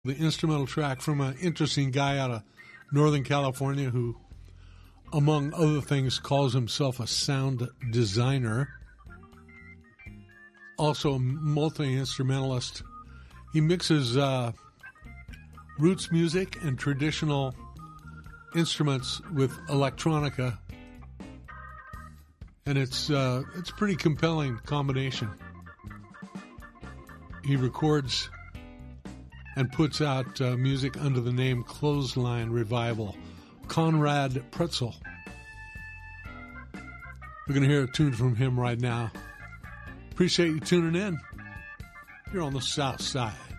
The instrumental track from an interesting guy out of Northern California who, among other things, calls himself a sound designer. Also a multi-instrumentalist. He mixes roots music and traditional instruments with electronica. And it's a pretty compelling combination. He records and puts out music under the name Clothesline Revival. Conrad Pretzel. We're going to hear a tune from him right now. Appreciate you tuning in. You're on the South Side.